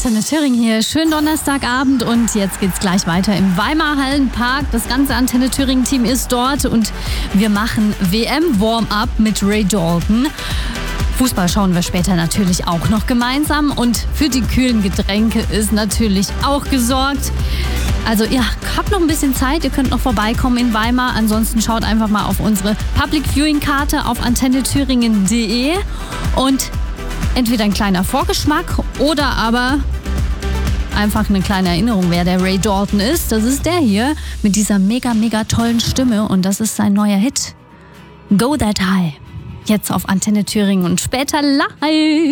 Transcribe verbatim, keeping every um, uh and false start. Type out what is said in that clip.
Antenne Thüringen hier. Schönen Donnerstagabend und jetzt geht's gleich weiter im Weimar Hallenpark. Das ganze Antenne Thüringen Team ist dort und wir machen W M-Warm-Up mit Ray Dalton. Fußball schauen wir später natürlich auch noch gemeinsam und für die kühlen Getränke ist natürlich auch gesorgt. Also ihr habt noch ein bisschen Zeit, ihr könnt noch vorbeikommen in Weimar. Ansonsten schaut einfach mal auf unsere Public Viewing Karte auf antenne thüringen punkt de und entweder ein kleiner Vorgeschmack oder aber einfach eine kleine Erinnerung, wer der Ray Dalton ist. Das ist der hier mit dieser mega, mega tollen Stimme und das ist sein neuer Hit. Go That High. Jetzt auf Antenne Thüringen und später live.